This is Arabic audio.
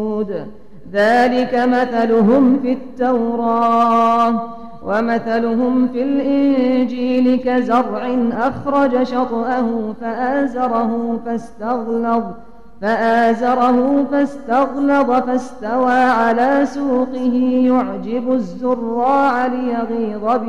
ذلك مثلهم في التوراة ومثلهم في الإنجيل كزرع أخرج شطأه فآزره فاستغلظ فاستوى على سوقه يعجب الزراع ليغيظ